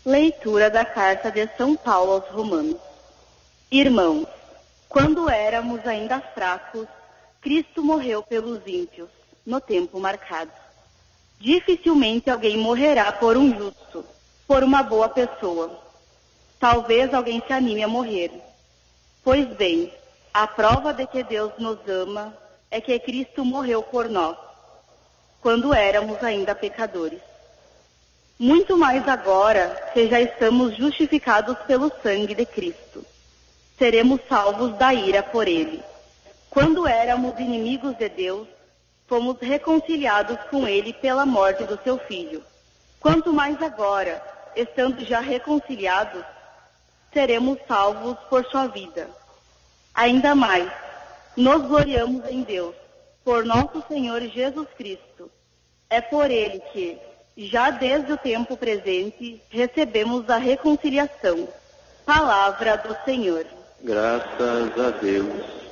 Leitura da Carta de São Paulo aos Romanos. Irmãos, quando éramos ainda fracos, Cristo morreu pelos ímpios, no tempo marcado. Dificilmente alguém morrerá por um justo, por uma boa pessoa. Talvez alguém se anime a morrer. Pois bem, a prova de que Deus nos ama é que Cristo morreu por nós, quando éramos ainda pecadores. Muito mais agora, que já estamos justificados pelo sangue de Cristo. Seremos salvos da ira por ele. Quando éramos inimigos de Deus, fomos reconciliados com ele pela morte do seu Filho. Quanto mais agora, estando já reconciliados, seremos salvos por sua vida. Ainda mais, nos gloriamos em Deus, por nosso Senhor Jesus Cristo. É por ele que, já desde o tempo presente, recebemos a reconciliação. Palavra do Senhor. Graças a Deus.